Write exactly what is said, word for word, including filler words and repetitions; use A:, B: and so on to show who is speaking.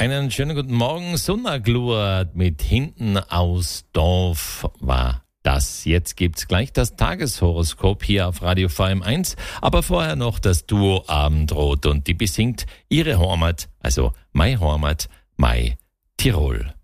A: Einen schönen guten Morgen. Sonnagluert mit Hinten aus Dorf war das. Jetzt gibt's gleich das Tageshoroskop hier auf Radio V M eins. Aber vorher noch das Duo Abendrot und die besingt ihre Heimat, also Mai Heimat, Mai Tirol.